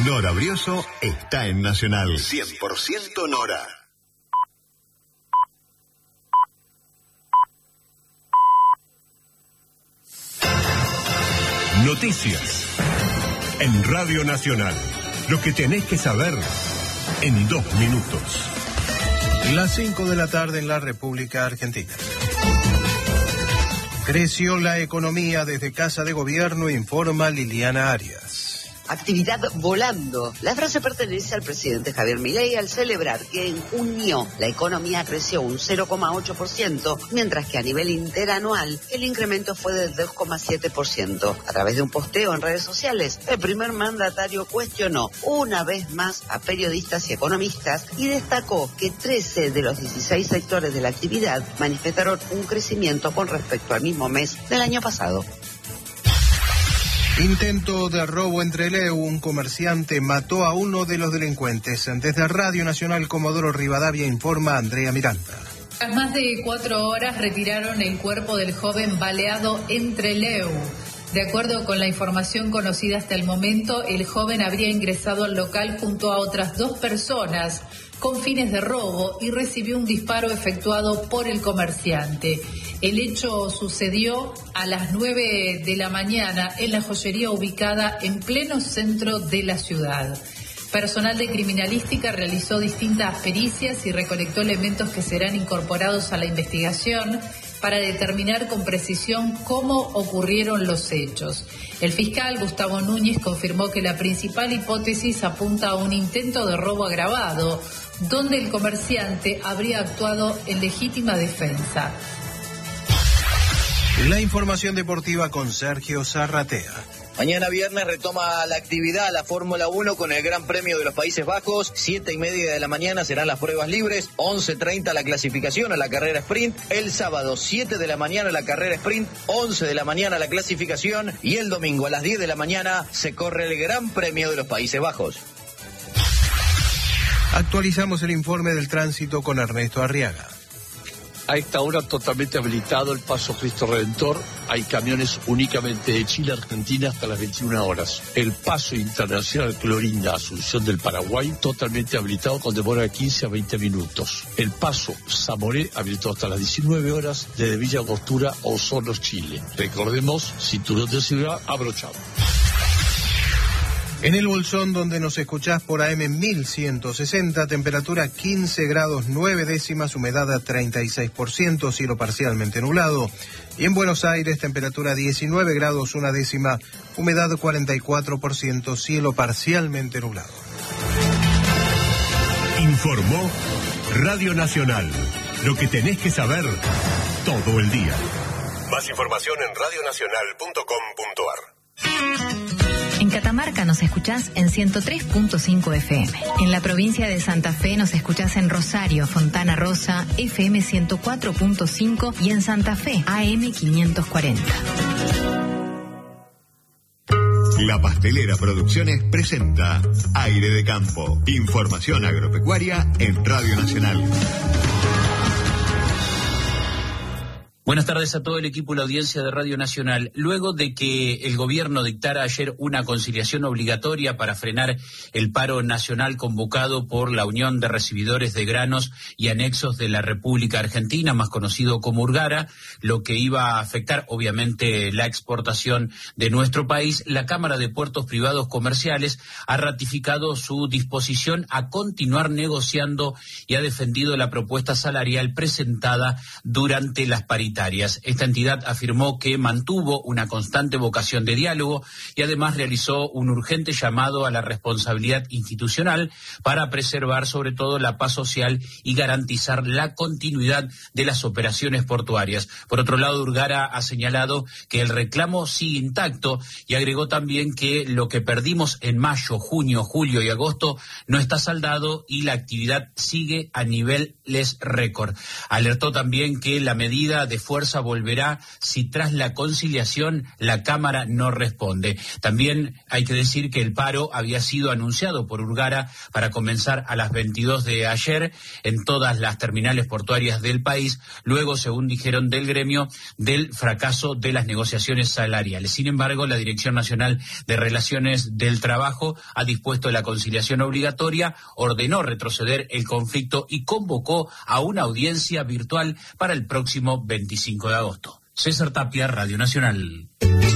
Nora Brioso está en Nacional. 100% Nora. Noticias en Radio Nacional. Lo que tenés que saber en 2 minutos. Las 5 de la tarde en la República Argentina. Creció la economía desde Casa de Gobierno, informa Liliana Arias. Actividad volando. La frase pertenece al presidente Javier Milei al celebrar que en junio la economía creció un 0,8%, mientras que a nivel interanual el incremento fue del 2,7%. A través de un posteo en redes sociales, el primer mandatario cuestionó una vez más a periodistas y economistas y destacó que 13 de los 16 sectores de la actividad manifestaron un crecimiento con respecto al mismo mes del año pasado. Intento de robo en Trelew. Un comerciante mató a uno de los delincuentes. Desde Radio Nacional Comodoro Rivadavia informa Andrea Miranda. Tras más de 4 horas retiraron el cuerpo del joven baleado en Trelew. De acuerdo con la información conocida hasta el momento, el joven habría ingresado al local junto a otras 2 personas con fines de robo y recibió un disparo efectuado por el comerciante. El hecho sucedió a las 9 de la mañana en la joyería ubicada en pleno centro de la ciudad. Personal de criminalística realizó distintas pericias y recolectó elementos que serán incorporados a la investigación para determinar con precisión cómo ocurrieron los hechos. El fiscal Gustavo Núñez confirmó que la principal hipótesis apunta a un intento de robo agravado, donde el comerciante habría actuado en legítima defensa. La información deportiva con Sergio Zarratea. Mañana viernes retoma la actividad la Fórmula 1 con el Gran Premio de los Países Bajos. 7:30 de la mañana serán las pruebas libres. 11:30 la clasificación a la carrera sprint. El sábado 7 de la mañana la carrera sprint. 11 de la mañana la clasificación. Y el domingo a las 10 de la mañana se corre el Gran Premio de los Países Bajos. Actualizamos el informe del tránsito con Ernesto Arriaga. A esta hora totalmente habilitado el paso Cristo Redentor. Hay camiones únicamente de Chile a Argentina hasta las 21 horas. El paso internacional Clorinda Asunción del Paraguay totalmente habilitado con demora de 15 a 20 minutos. El paso Zamoré habilitado hasta las 19 horas desde Villa Angostura a Osorno, Chile. Recordemos, cinturón de seguridad abrochado. En el Bolsón, donde nos escuchás por AM 1160, temperatura 15 grados 9 décimas, humedad a 36%, cielo parcialmente nublado. Y en Buenos Aires, temperatura 19 grados 1 décima, humedad 44%, cielo parcialmente nublado. Informó Radio Nacional. Lo que tenés que saber todo el día. Más información en radionacional.com.ar. En Catamarca nos escuchás en 103.5 FM. En la provincia de Santa Fe nos escuchás en Rosario, Fontana Rosa, FM 104.5 y en Santa Fe, AM 540. La Pastelera Producciones presenta Aire de Campo. Información agropecuaria en Radio Nacional. Buenas tardes a todo el equipo y la audiencia de Radio Nacional. Luego de que el gobierno dictara ayer una conciliación obligatoria para frenar el paro nacional convocado por la Unión de Recibidores de Granos y Anexos de la República Argentina, más conocido como Urgara, lo que iba a afectar obviamente la exportación de nuestro país, la Cámara de Puertos Privados Comerciales ha ratificado su disposición a continuar negociando y ha defendido la propuesta salarial presentada durante las paritarias. Esta entidad afirmó que mantuvo una constante vocación de diálogo y además realizó un urgente llamado a la responsabilidad institucional para preservar sobre todo la paz social y garantizar la continuidad de las operaciones portuarias. Por otro lado, Urgara ha señalado que el reclamo sigue intacto y agregó también que lo que perdimos en mayo, junio, julio y agosto no está saldado y la actividad sigue a niveles récord. Alertó también que la medida de fuerza volverá si tras la conciliación la Cámara no responde. También hay que decir que el paro había sido anunciado por Urgara para comenzar a las 22 de ayer en todas las terminales portuarias del país, luego, según dijeron del gremio, del fracaso de las negociaciones salariales. Sin embargo, la Dirección Nacional de Relaciones del Trabajo ha dispuesto la conciliación obligatoria, ordenó retroceder el conflicto y convocó a una audiencia virtual para el próximo 25 de agosto. César Tapia, Radio Nacional.